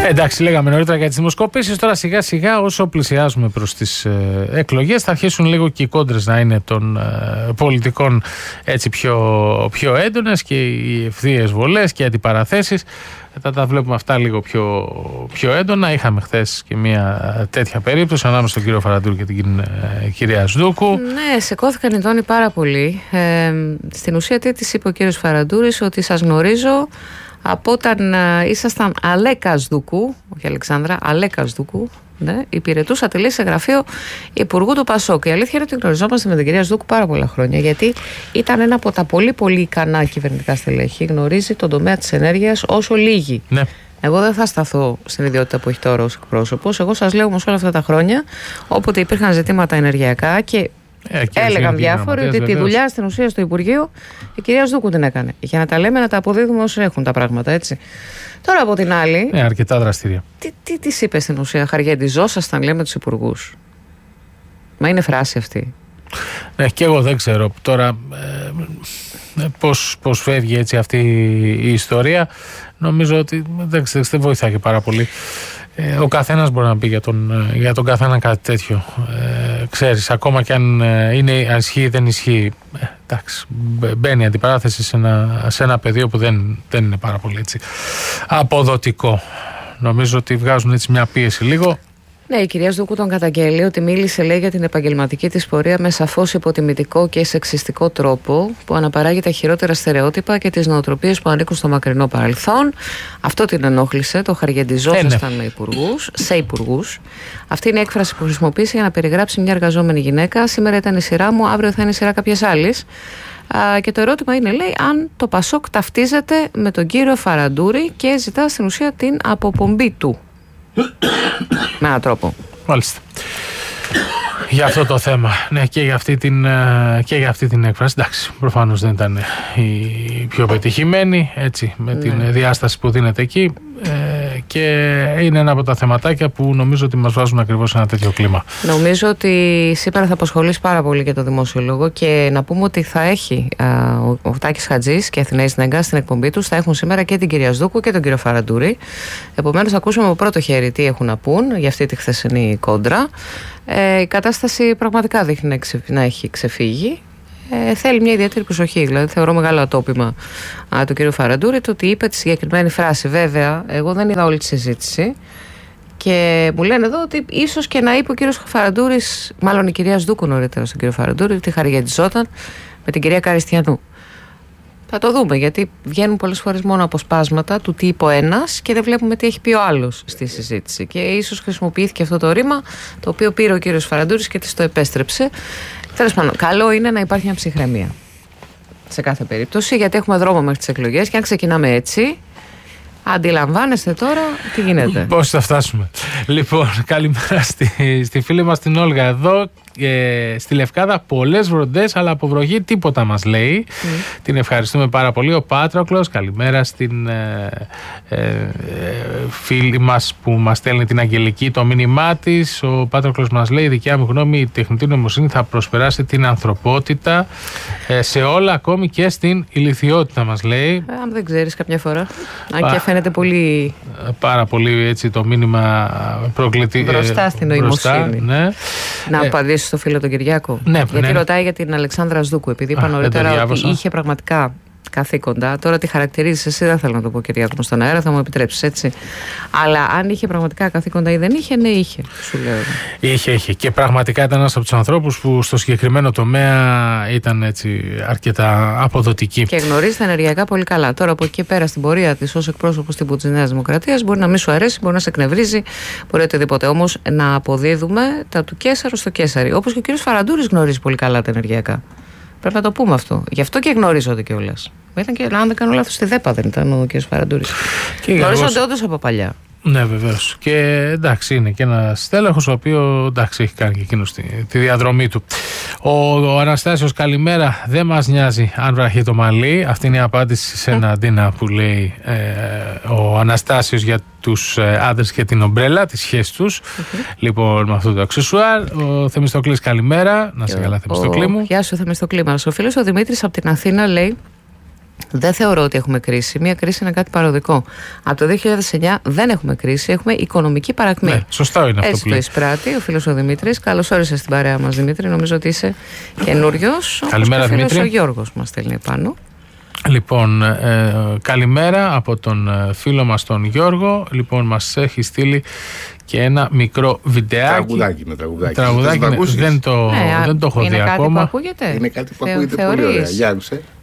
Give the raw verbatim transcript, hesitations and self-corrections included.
Εντάξει, λέγαμε νωρίτερα για τις δημοσκοπήσεις. Τώρα σιγά σιγά όσο πλησιάζουμε προς τις ε, εκλογές θα αρχίσουν λίγο και οι κόντρες να είναι των ε, πολιτικών έτσι πιο, πιο έντονες και οι ευθείες βολές και οι αντιπαραθέσεις. Θα τα βλέπουμε αυτά λίγο πιο, πιο έντονα. Είχαμε χθες και μια τέτοια περίπτωση ανάμεσα στον κύριο Φαραντούρη και την ε, κυρία Σδούκου. Ναι, σηκώθηκαν οι τόνοι πάρα πολύ. Ε, στην ουσία τι της είπε ο κύριος Φαραντούρης? Ότι σας γνωρίζω από όταν ε, ήσασταν Αλέκα Σδούκου, όχι Αλεξάνδρα, Αλέκα Σδούκου, ναι, υπηρετούσατε λέει σε γραφείο υπουργού του Πασόκ. Η αλήθεια είναι ότι γνωριζόμαστε με την κυρία Σδούκου πάρα πολλά χρόνια, γιατί ήταν ένα από τα πολύ πολύ ικανά κυβερνητικά στελέχη. Γνωρίζει τον τομέα της ενέργειας όσο λίγοι. Ναι. Εγώ δεν θα σταθώ στην ιδιότητα που έχει τώρα ως εκπρόσωπος. Εγώ σας λέω όμως όλα αυτά τα χρόνια, όποτε υπήρχαν ζητήματα ενεργειακά και Ε, έλεγαν διάφοροι ότι τη δουλειά στην ουσία στο Υπουργείο η κυρία Σδούκου την έκανε. Για να τα λέμε, να τα αποδίδουμε όσο έχουν τα πράγματα, έτσι. Τώρα από την άλλη. Ναι, αρκετά δραστήρια. Τι, τι της είπε στην ουσία? Χαριεντιζόσασταν, λέμε, τους υπουργούς. Μα είναι φράση αυτή. Ναι, και εγώ δεν ξέρω τώρα ε, πώς, πώς φεύγει έτσι αυτή η ιστορία. Νομίζω ότι δεν, δεν βοηθάει και πάρα πολύ. Ε, ο καθένας μπορεί να πει για τον, για τον καθένα κάτι τέτοιο. Ε, ξέρεις, ακόμα και αν είναι ισχύει ή δεν ισχύει, ε, εντάξει, μπαίνει αντιπαράθεση σε ένα, σε ένα πεδίο που δεν, δεν είναι πάρα πολύ έτσι αποδοτικό. Νομίζω ότι βγάζουν έτσι μια πίεση λίγο. Ναι, η κυρία Σδούκου τον καταγγέλει ότι μίλησε, λέει, για την επαγγελματική της πορεία με σαφώς υποτιμητικό και σεξιστικό τρόπο που αναπαράγει τα χειρότερα στερεότυπα και τις νοοτροπίες που ανήκουν στο μακρινό παρελθόν. Αυτό την ενόχλησε, το χαριεντιζόσασταν με υπουργούς, σε υπουργούς. Αυτή είναι η έκφραση που χρησιμοποίησε για να περιγράψει μια εργαζόμενη γυναίκα. Σήμερα ήταν η σειρά μου, αύριο θα είναι η σειρά κάποιας άλλης. Και το ερώτημα είναι, λέει, αν το Πασόκ ταυτίζεται με τον κύριο Φαραντούρη και ζητά στην ουσία την αποπομπή του. Με έναν τρόπο. Μάλιστα. Για αυτό το θέμα. Ναι, και για αυτή την, και για αυτή την έκφραση. Εντάξει, προφανώς δεν ήταν η πιο πετυχημένη, έτσι, με ναι. την διάσταση που δίνεται εκεί. Ε, και είναι ένα από τα θεματάκια που νομίζω ότι μας βάζουν ακριβώς σε ένα τέτοιο κλίμα. Νομίζω ότι σήμερα θα απασχολήσει πάρα πολύ και το δημόσιο λόγο και να πούμε ότι θα έχει α, ο, ο Τάκης Χατζής και Αθηναίης Νέγκα στην εκπομπή τους, θα έχουν σήμερα και την κυρία Σδούκου και τον κύριο Φαραντούρη. Επομένως θα ακούσουμε από πρώτο χέρι τι έχουν να πούν για αυτή τη χθεσινή κόντρα. Ε, η κατάσταση πραγματικά δείχνει να, ξε, να έχει ξεφύγει. Ε, θέλει μια ιδιαίτερη προσοχή. Δηλαδή, θεωρώ μεγάλο ατόπιμα α, του κ. Φαραντούρη το ότι είπε τη συγκεκριμένη φράση. Βέβαια, εγώ δεν είδα όλη τη συζήτηση και μου λένε εδώ ότι ίσως και να είπε ο κ. Φαραντούρης, μάλλον η κυρία Σδούκου νωρίτερα στον κ. Φαραντούρη, ότι χαριεντιζόταν με την κυρία Καριστιανού. Θα το δούμε, γιατί βγαίνουν πολλές φορές μόνο αποσπάσματα του τι είπε ο ένας και δεν βλέπουμε τι έχει πει ο άλλος στη συζήτηση. Και ίσως χρησιμοποιήθηκε αυτό το ρήμα, το οποίο πήρε ο κ. Φαραντούρης και της το επέστρεψε. Τέλος πάντων, καλό είναι να υπάρχει μια ψυχραιμία σε κάθε περίπτωση, γιατί έχουμε δρόμο μέχρι τις εκλογές και αν ξεκινάμε έτσι, αντιλαμβάνεστε τώρα τι γίνεται. Πώς θα φτάσουμε. Λοιπόν, καλημέρα στη, στη φίλη μας την Όλγα εδώ. Ε, στη Λευκάδα πολλές βροντές, αλλά από βροχή τίποτα μας λέει. Mm. Την ευχαριστούμε πάρα πολύ. Ο Πάτροκλος, καλημέρα στην ε, ε, ε, φίλη μας που μας στέλνει την Αγγελική το μήνυμά της. Ο Πάτροκλος μας λέει: η δικιά μου γνώμη, η τεχνητή νοημοσύνη θα προσπεράσει την ανθρωπότητα ε, σε όλα, ακόμη και στην ηλιθιότητα, μας λέει. Ε, αν δεν ξέρεις κάποια φορά. Αν και φαίνεται πολύ. Πάρα πολύ έτσι το μήνυμα προκλητή. Μπροστά στην νοημοσύνη. Ναι. Να ε, απαντήσω στο φίλο τον Κυριάκο. Ναι, γιατί ναι. ρωτάει για την Αλεξάνδρα Σδούκου. Επειδή είπα νωρίτερα ότι είχε πραγματικά καθήκοντα. Τώρα τι χαρακτηρίζεις εσύ, δεν θέλω να το πω, Κυριάκο μου, στον αέρα, θα μου επιτρέψεις, έτσι. Αλλά αν είχε πραγματικά καθήκοντα ή δεν είχε, ναι, είχε. Σου λέω. Είχε, είχε. Και πραγματικά ήταν ένας από τους ανθρώπους που στο συγκεκριμένο τομέα ήταν έτσι αρκετά αποδοτική. Και γνωρίζει τα ενεργειακά πολύ καλά. Τώρα από εκεί πέρα στην πορεία της ως εκπρόσωπος τύπου της Νέας Δημοκρατίας μπορεί να μην σου αρέσει, μπορεί να σε εκνευρίζει, μπορεί οτιδήποτε. Όμως να αποδίδουμε τα του Καίσαρου στο Καίσαρι. Όπως και ο κ. Φαραντούρης γνωρίζει πολύ καλά τα ενεργειακά. Πρέπει να το πούμε αυτό. Γι' αυτό και γνωρίζονται κιόλας. Ήταν και, αν δεν κάνω λάθος, στη ΔΕΠΑ δεν ήταν ο κ. Φαραντούρης. Γνωρίζονται όντως από παλιά. Ναι, βεβαίως. Και εντάξει, είναι και ένας στέλεχος ο οποίος εντάξει, έχει κάνει και εκείνος τη, τη διαδρομή του. Ο, ο Αναστάσιος, καλημέρα. Δεν μας νοιάζει αν βραχεί το μαλλί. Αυτή είναι η απάντηση σε ένα αντίνα που λέει ε, ο Αναστάσιος για τους ε, άντρες και την ομπρέλα, τις σχέσεις τους. Mm-hmm. Λοιπόν, με αυτό το αξεσουάρ. Ο Θεμιστοκλής, καλημέρα. Να σε καλά, Θεμιστοκλή μου. Γεια σου, Θεμιστοκλή μας. Ο φίλος ο Δημήτρης από την Αθήνα λέει Δεν θεωρώ ότι έχουμε κρίση. Μία κρίση είναι κάτι παροδικό. Από το δύο χιλιάδες εννιά δεν έχουμε κρίση, έχουμε οικονομική παρακμή. Ναι, σωστά είναι αυτό. Έτσι που το εισπράττει ο φίλος ο Δημήτρης. Καλώς όρισες στην παρέα μας, Δημήτρη. Νομίζω ότι είσαι καινούριος. Καλημέρα, Δημήτρη. Ο φίλος ο Γιώργος μας στέλνει πάνω. Λοιπόν, ε, καλημέρα από τον φίλο μας τον Γιώργο. Λοιπόν, μας έχει στείλει και ένα μικρό βιντεάκι. Τραγουδάκι με τραγουδάκι. Τραγουδάκι, ναι, δεν, το, ναι, δεν το έχω δει ακόμα. Είναι κάτι που ακούγεται. Είναι κάτι που Θε, ακούγεται θεωρείς. πολύ ωραία. Για άκουσε.